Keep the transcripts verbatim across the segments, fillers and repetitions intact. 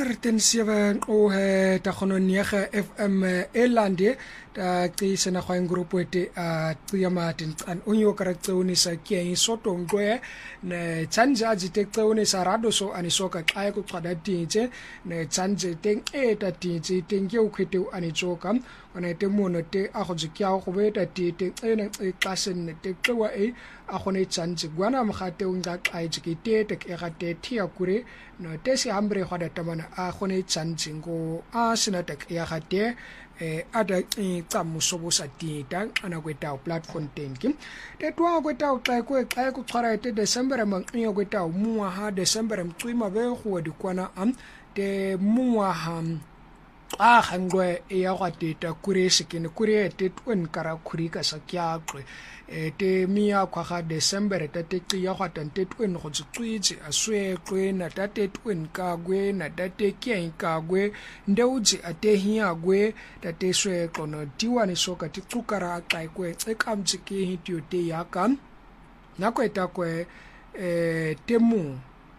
honderd en sewe o he ta khono nege F M elande ta qisena khwa ingroup wete a qiyamatin an onyo karaktsoni sa ke soto ngwe ne tsanja jite tsone sa rado so ani soka xa ku qada tinje ne tsanje teng eta tinje tenge ukhete ani tsoka ona te mono te a go jikya go beta te te tsena xasen ne te twa e a gone tsanje gwana mgate unga xa jikite te ke ga te thia kure no te se hambre go da tamana a gone tsanje ngo a sina te ya ga te eh ada tsa musobo sa tita ana kweta platform tenki te twa kweta xa ko xa ku tshwara te December mang yo kweta muwa ha December mtswima be go di kwana am te muwa ha a hangwe ya go teta kure sikene kure te twen kara khuri ka sa kyaqwe te mia kwa ga December ta te ya go tante twen go tswitse aswe kwe na ta te twen ka gwe na ta te kyen ka gwe ndeuji ate hiya gwe ta te swe kono diwani soka ti tsukara xa kwe e kamtsike hityo te yakam na kweta kwe eh temu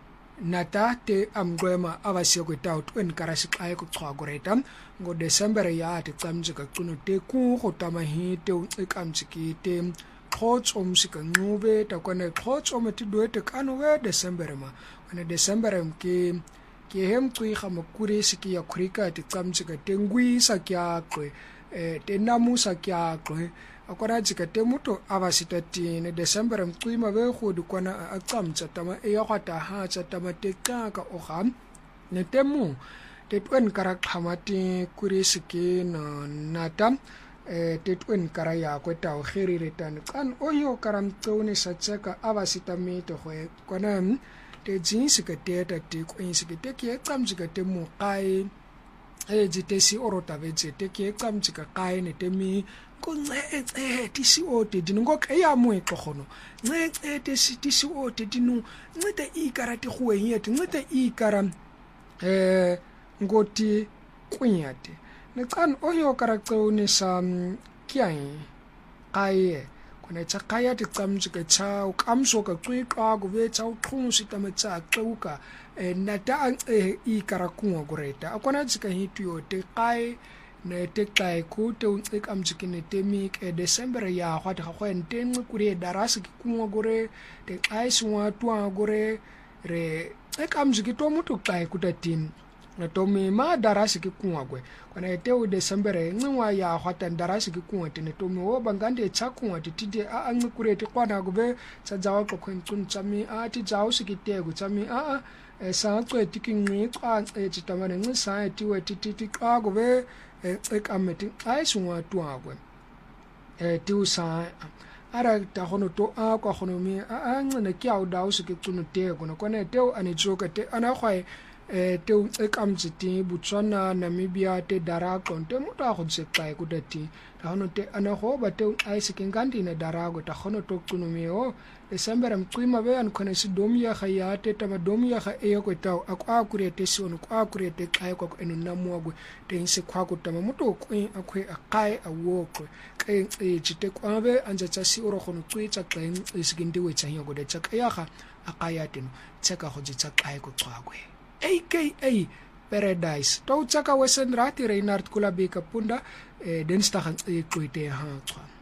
nata te amgwema abasiya kweta twen karasi xa ku xwa goreta ngo December ya te tsamjika kuno te ku go tamahi te e kamtsike te khotso msika ngube ta kwana khotso meti doete kano we December ma wana December mke ke hemtwi ga makure siki ya khurika te tsamjika te ngwi sa kyaqwe eh te namusa kyaqwe akora jika te muto abasita tine December mtwi ma be go di kwana a tsamtsa tama e ya gwata ha tsa tama te kaka o gam ne temu te twen kara khamati kure siki na natam eh te twen kara ya kweta o khirire tan kan oyo karam tsone sa tsaka abasita mito go kwana te jinsi ka te ta te ko insi ke te ke tsamjika te mu kai e jite si orota vetse te ke tsamjika kai ne te mi ko nce ti si o te dingo ka ya mu e tlogono nce te si ti si o te dinu nce i karate go yete nce i karam eh ngoti kunyate ne kan oyo karaktsone sa kyai kai kone tsa kaya te tsamjika tsa o kamso ka twiqa go be tsa o tlhunsi ta metsa tsuka na ta i karakunwa goreta akona tsika hityo te kai ne te kai ku te unse kamjikine te mi ke December ya gwa ga go ente nne kuri darasa ki kunwa gore te kai swa twa gore re e kamjiki to mutu kai ku ta tin na to mi ma darasa ki kunwa gwe kona te o December nwa ya gwa ta darasa ki kunwa te ne to mi o bangande tsa kunwa te tide a nne kuri te kwana go be tsa jawa ko khwentsun tsami a ti jawo sikite go tsami a a sa tswe tikingi kwa e titamane ngi sa ti we ti ti ka go be e kameti ai swa twa gwe e ti usa ara ta hono to a kwa hono mi a ngene kya o dawo se ke tsuno te go no kone te ani tsoka te ana khwae e te e kamtsiti Botswana Namibia te dara konte muta go se kai ku dati ta hono te ana go ba te ai se ke ngandi ne dara go ta hono to tsuno mi o December mtswima be an kone si domia ga ya te ta domia ga e ko ta akwa kure te si ono kwa kure te kai ko eno namuagwe te se kwa ko tama muto ko akwe akai awo ko ke e jite kwa be anja tsa si oro gono tswetsa teng e se ke ndiwe tsa hiyo go de tsa ya ga akaya teno tsaka go tsa kai ko tswakwe aka Paradise to tsaka wesen rati Reinhard Kulabeka punda e dinsdag e kwete ha tswa